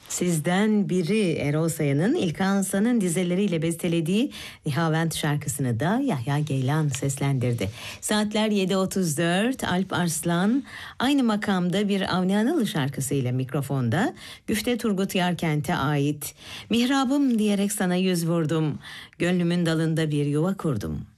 Sizden biri Erol Sayın'ın İlkan San'ın dizeleriyle bestelediği Nihavent şarkısını da Yahya Geylan seslendirdi. Saatler 7.34, Alp Arslan aynı makamda bir Avni Anıl şarkısıyla mikrofonda. Güfte Turgut Yarkent'e ait Mihrabım diyerek sana yüz vurdum, gönlümün dalında bir yuva kurdum.